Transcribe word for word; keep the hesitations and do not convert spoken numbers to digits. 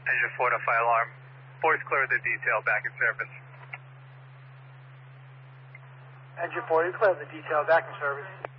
Engine four to fire alarm. Boys clear the detail back in service. Engine four, you clear the detail back in service.